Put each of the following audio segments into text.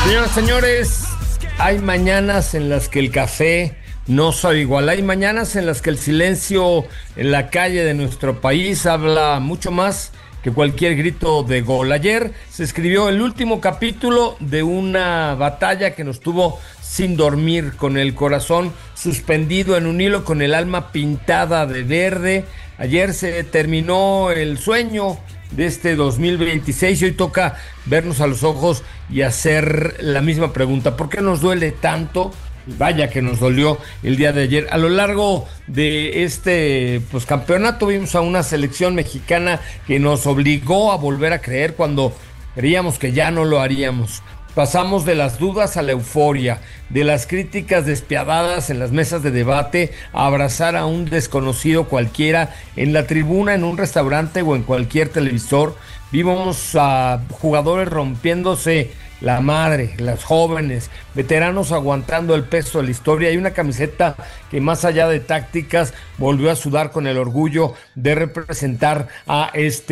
Señoras, señores, hay mañanas en las que el café no sabe igual. Hay mañanas en las que el silencio en la calle de nuestro país habla mucho más que cualquier grito de gol. Ayer se escribió el último capítulo de una batalla que nos tuvo sin dormir, con el corazón suspendido en un hilo, con el alma pintada de verde. Ayer se terminó el sueño de este 2026 y hoy toca vernos a los ojos y hacer la misma pregunta. ¿Por qué nos duele tanto? Vaya que nos dolió el día de ayer. A lo largo de este campeonato vimos a una selección mexicana que nos obligó a volver a creer cuando creíamos que ya no lo haríamos. Pasamos de las dudas a la euforia, de las críticas despiadadas en las mesas de debate a abrazar a un desconocido cualquiera en la tribuna, en un restaurante o en cualquier televisor. Vimos a jugadores rompiéndose la madre, las jóvenes, veteranos aguantando el peso de la historia y una camiseta que más allá de tácticas volvió a sudar con el orgullo de representar a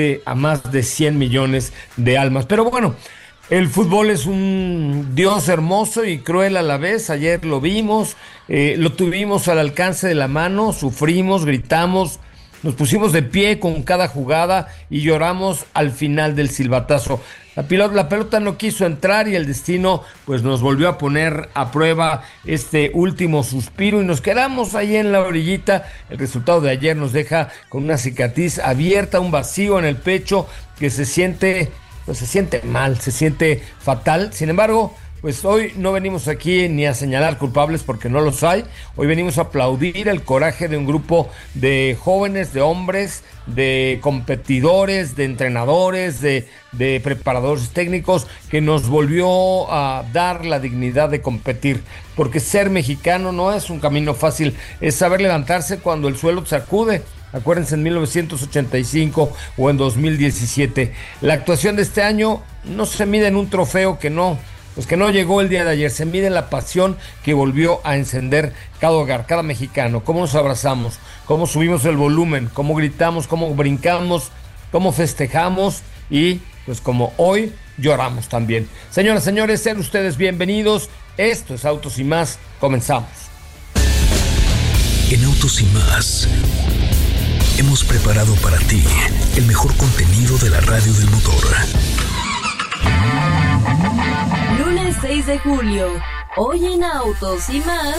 más de 100 millones de almas. Pero bueno, el fútbol es un Dios hermoso y cruel a la vez. Ayer lo vimos, lo tuvimos al alcance de la mano, sufrimos, gritamos, nos pusimos de pie con cada jugada y lloramos al final del silbatazo. La pelota no quiso entrar y el destino pues nos volvió a poner a prueba este último suspiro y nos quedamos ahí en la orillita. El resultado de ayer nos deja con una cicatriz abierta, un vacío en el pecho que se siente mal, se siente fatal. Sin embargo, pues hoy no venimos aquí ni a señalar culpables porque no los hay. Hoy venimos a aplaudir el coraje de un grupo de jóvenes, de hombres, de competidores, de entrenadores, de preparadores técnicos que nos volvió a dar la dignidad de competir. Porque ser mexicano no es un camino fácil, es saber levantarse cuando el suelo te sacude. Acuérdense en 1985 o en 2017. La actuación de este año no se mide en un trofeo que no llegó el día de ayer. Se mide en la pasión que volvió a encender cada hogar, cada mexicano. Cómo nos abrazamos, cómo subimos el volumen, cómo gritamos, cómo brincamos, cómo festejamos y pues como hoy lloramos también. Señoras, señores, sean ustedes bienvenidos. Esto es Autos y Más. Comenzamos. En Autos y Más hemos preparado para ti el mejor contenido de la radio del motor. Lunes 6 de julio, hoy en Autos y Más.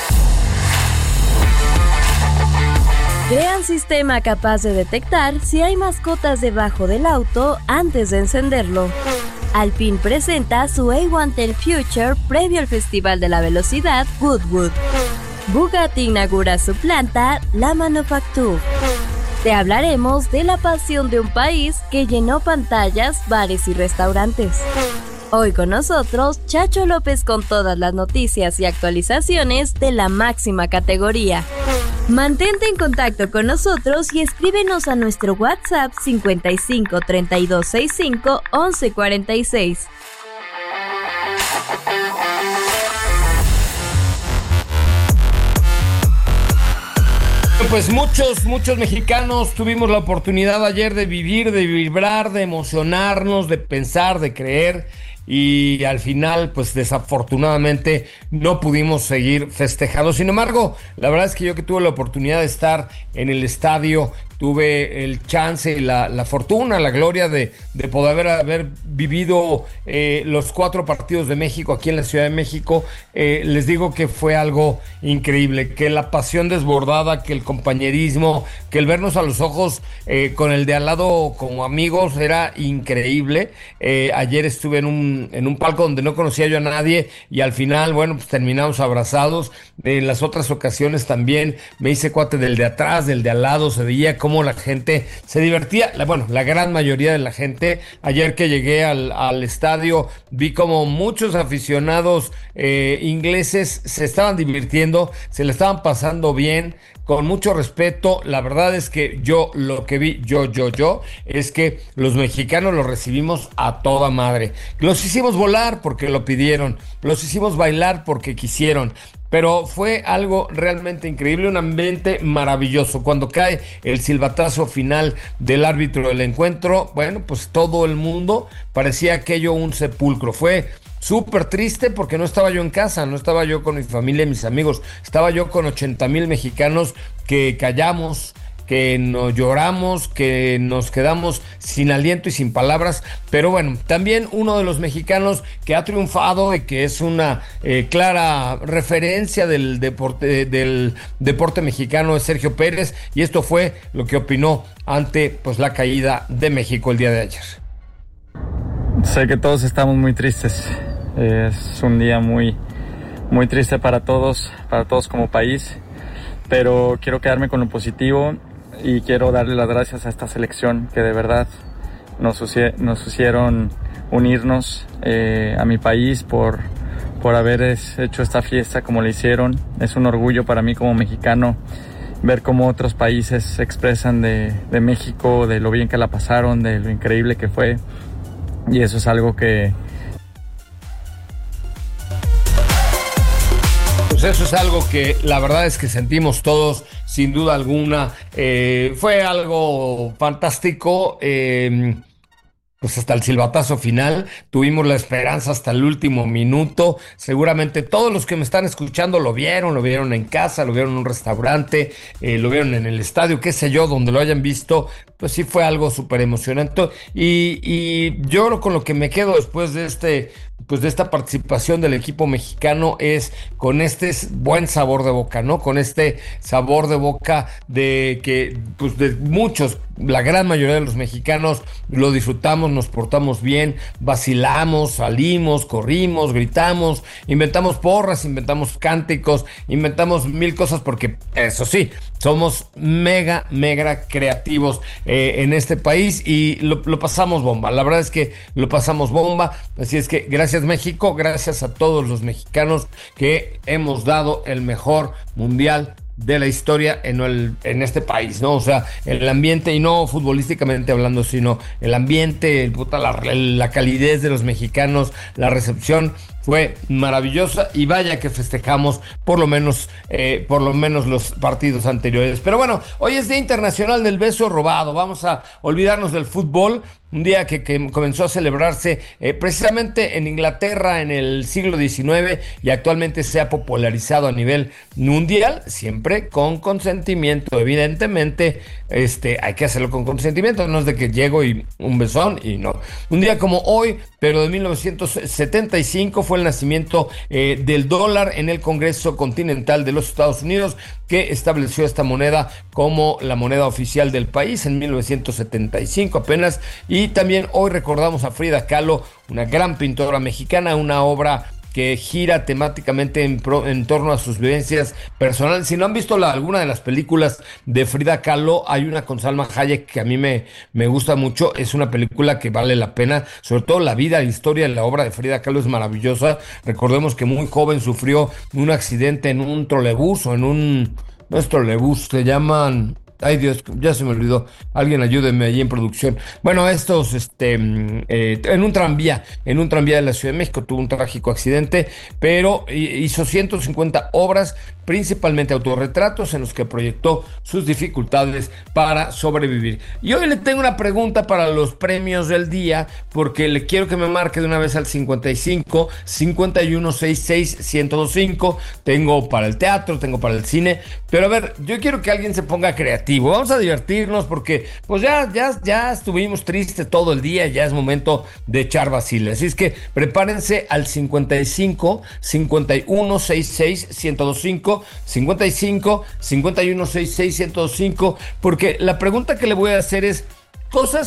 Crean sistema capaz de detectar si hay mascotas debajo del auto antes de encenderlo. Alpine presenta su A110 Future previo al Festival de la Velocidad Goodwood. Bugatti inaugura su planta, La Manufacture. Te hablaremos de la pasión de un país que llenó pantallas, bares y restaurantes. Hoy con nosotros, Chacho López con todas las noticias y actualizaciones de la máxima categoría. Mantente en contacto con nosotros y escríbenos a nuestro WhatsApp 55 32 65 11 46. Pues muchos mexicanos tuvimos la oportunidad ayer de vivir, de vibrar, de emocionarnos, de pensar, de creer y al final pues desafortunadamente no pudimos seguir festejando. Sin embargo, la verdad es que yo que tuve la oportunidad de estar en el estadio, tuve el chance y la fortuna, la gloria de poder haber vivido los 4 partidos de México aquí en la Ciudad de México. Les digo que fue algo increíble, que la pasión desbordada, que el compañerismo, que el vernos a los ojos con el de al lado como amigos era increíble. Ayer estuve en un palco donde no conocía yo a nadie y al final, bueno, pues terminamos abrazados. En las otras ocasiones también me hice cuate del de atrás, del de al lado, se veía cómo la gente se divertía, la gran mayoría de la gente. Ayer que llegué al estadio vi como muchos aficionados ingleses se estaban divirtiendo, se le estaban pasando bien, con mucho respeto. La verdad es que lo que vi es que los mexicanos los recibimos a toda madre. Los hicimos volar porque lo pidieron, los hicimos bailar porque quisieron. Pero fue algo realmente increíble, un ambiente maravilloso. Cuando cae el silbatazo final del árbitro del encuentro, bueno, pues todo el mundo parecía aquello un sepulcro. Fue súper triste porque no estaba yo en casa, no estaba yo con mi familia y mis amigos, estaba yo con 80,000 mexicanos que callamos, que nos lloramos, que nos quedamos sin aliento y sin palabras, pero bueno, también uno de los mexicanos que ha triunfado y que es una clara referencia del deporte mexicano es Sergio Pérez, y esto fue lo que opinó ante pues la caída de México el día de ayer. Sé que todos estamos muy tristes, es un día muy, muy triste para todos como país, pero quiero quedarme con lo positivo. Y quiero darle las gracias a esta selección que de verdad nos hicieron unirnos a mi país por haber hecho esta fiesta como le hicieron. Es un orgullo para mí como mexicano ver cómo otros países se expresan de México, de lo bien que la pasaron, de lo increíble que fue. Y eso es algo que... Pues eso es algo que la verdad es que sentimos todos, sin duda alguna. Fue algo fantástico. Pues hasta el silbatazo final, tuvimos la esperanza hasta el último minuto. Seguramente todos los que me están escuchando lo vieron en casa, lo vieron en un restaurante, lo vieron en el estadio, qué sé yo, donde lo hayan visto. Pues sí fue algo súper emocionante. Y yo con lo que me quedo después de de esta participación del equipo mexicano es con este buen sabor de boca, ¿no? Con este sabor de boca de que, pues de muchos, la gran mayoría de los mexicanos lo disfrutamos, nos portamos bien, vacilamos, salimos, corrimos, gritamos, inventamos porras, inventamos cánticos, inventamos mil cosas porque, eso sí, somos mega creativos en este país y lo pasamos bomba. La verdad es que lo pasamos bomba. Así es que gracias México, gracias a todos los mexicanos que hemos dado el mejor mundial de la historia en este país, ¿no? O sea, el ambiente, y no futbolísticamente hablando, sino el ambiente, la calidez de los mexicanos, la recepción fue maravillosa, y vaya que festejamos por lo menos los partidos anteriores. Pero bueno, hoy es Día Internacional del Beso Robado. Vamos a olvidarnos del fútbol, un día que comenzó a celebrarse precisamente en Inglaterra en el siglo XIX y actualmente se ha popularizado a nivel mundial, siempre con consentimiento. Evidentemente, hay que hacerlo con consentimiento, no es de que llego y un besón y no. Un día como hoy, pero de 1975, fue el nacimiento del dólar en el Congreso Continental de los Estados Unidos, que estableció esta moneda como la moneda oficial del país en 1975 apenas. Y también hoy recordamos a Frida Kahlo, una gran pintora mexicana, una obra que gira temáticamente en torno a sus vivencias personales. Si no han visto alguna de las películas de Frida Kahlo, hay una con Salma Hayek que a mí me gusta mucho. Es una película que vale la pena, sobre todo la vida, la historia, la obra de Frida Kahlo es maravillosa. Recordemos que muy joven sufrió un accidente en un trolebús no es trolebús, se llaman... Ay Dios, ya se me olvidó. Alguien ayúdeme allí en producción. Bueno, en un tranvía de la Ciudad de México tuvo un trágico accidente, pero hizo 150 obras, principalmente autorretratos en los que proyectó sus dificultades para sobrevivir. Y hoy le tengo una pregunta para los premios del día, porque le quiero que me marque de una vez al 55 51 66 1025. Tengo para el teatro, tengo para el cine, pero a ver, yo quiero que alguien se ponga creativo. Vamos a divertirnos porque pues ya estuvimos tristes todo el día, ya es momento de echar vacile. Así es que prepárense al 55 51 66 1025, 55 51 66 1025, porque la pregunta que le voy a hacer es: cosas